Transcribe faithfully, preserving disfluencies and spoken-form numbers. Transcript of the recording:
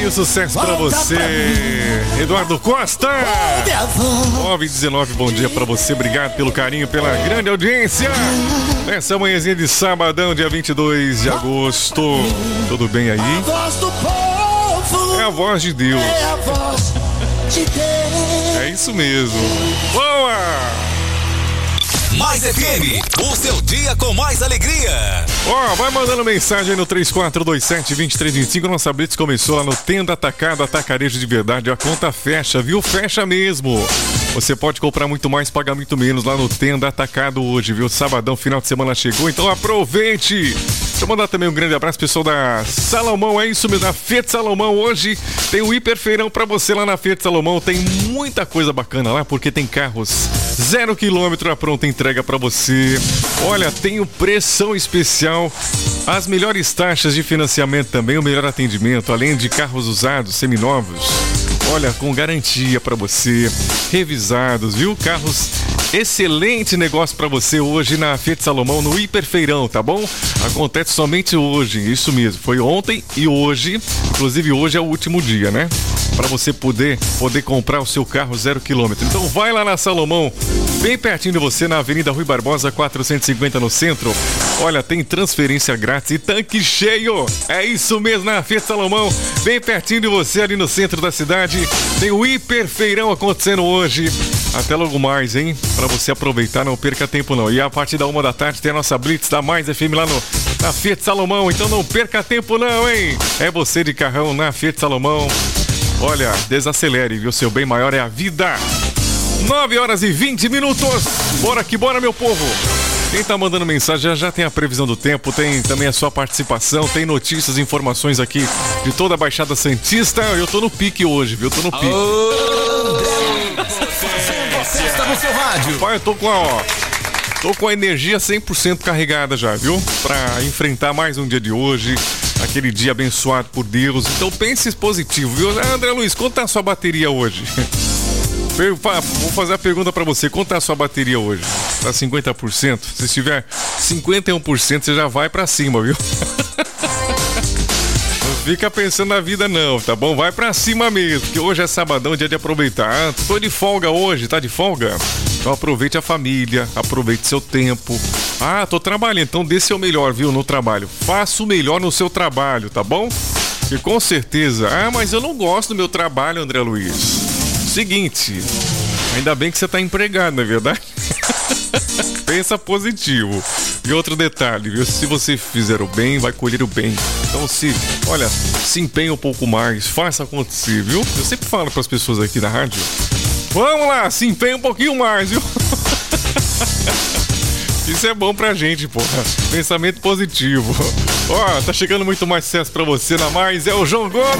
aí o sucesso pra você, Eduardo Costa. nove e dezenove, bom dia pra você. Obrigado pelo carinho, pela grande audiência. Nessa manhãzinha de sabadão, dia vinte e dois de agosto. Tudo bem aí? É a voz de Deus. É isso mesmo. Boa! Mais F M, o seu dia com mais alegria. Ó, oh, vai mandando mensagem aí no três quatro dois sete, dois três dois cinco. Nossa blitz começou lá no Tenda Atacado, Atacarejo de Verdade. A conta fecha, viu? Fecha mesmo. Você pode comprar muito mais, pagar muito menos lá no Tenda Atacado hoje, viu? Sabadão, final de semana chegou, então aproveite. Deixa eu mandar também um grande abraço, pessoal da Salomão, é isso mesmo, da Fiat Salomão. Hoje tem o hiperfeirão pra você lá na Fiat Salomão. Tem muita coisa bacana lá, porque tem carros zero quilômetro, a pronta entrega pra você. Olha, tem o pressão especial, as melhores taxas de financiamento também, o melhor atendimento, além de carros usados, seminovos. Olha, com garantia pra você, revisados, viu? Carros, excelente negócio pra você hoje na Fiat Salomão, no hiperfeirão, tá bom? Acontece somente hoje, isso mesmo, foi ontem e hoje, inclusive hoje é o último dia, né? Pra você poder, poder comprar o seu carro zero quilômetro. Então vai lá na Salomão, bem pertinho de você, na Avenida Rui Barbosa, quatrocentos e cinquenta no centro. Olha, tem transferência grátis e tanque cheio. É isso mesmo, na Fiat Salomão, bem pertinho de você, ali no centro da cidade. Tem o hiperfeirão acontecendo hoje. Até logo mais, hein? Pra você aproveitar, não perca tempo não. E a partir da uma da tarde tem a nossa Blitz da Mais F M lá no, na Fiat Salomão. Então não perca tempo não, hein? É você de carrão na Fiat Salomão. Olha, desacelere, viu? Seu bem maior é a vida. nove horas e vinte minutos. Bora que bora, meu povo. Quem tá mandando mensagem já, já tem a previsão do tempo, tem também a sua participação, tem notícias, informações aqui de toda a Baixada Santista. Eu tô no pique hoje, viu? Eu tô no pique. Festa no seu rádio. Pai, eu tô com a, ó, tô com a energia cem por cento carregada já, viu? Pra enfrentar mais um dia de hoje, aquele dia abençoado por Deus. Então pense positivo, viu? André Luiz, quanto tá a sua bateria hoje? Vou fazer a pergunta pra você, quanto tá a sua bateria hoje? Tá cinquenta por cento? Se estiver cinquenta e um por cento, você já vai pra cima, viu? Não fica pensando na vida não, tá bom? Vai pra cima mesmo, porque hoje é sabadão, dia de aproveitar. Ah, tô de folga hoje, tá de folga? Então aproveite a família, aproveite seu tempo. Ah, tô trabalhando, então dê seu melhor, viu, no trabalho. Faça o melhor no seu trabalho, tá bom? E com certeza, ah, mas eu não gosto do meu trabalho, André Luiz. Seguinte, ainda bem que você tá empregado, não é verdade? Pensa positivo. E outro detalhe, viu? Se você fizer o bem, vai colher o bem. Então se, olha, se empenhe um pouco mais, faça acontecer, viu? Eu sempre falo pras pessoas aqui da rádio, vamos lá, se empenhe um pouquinho mais, viu? Isso é bom pra gente, porra. Pensamento positivo. Ó, tá chegando muito mais sucesso pra você na Mais, é o João Gomes.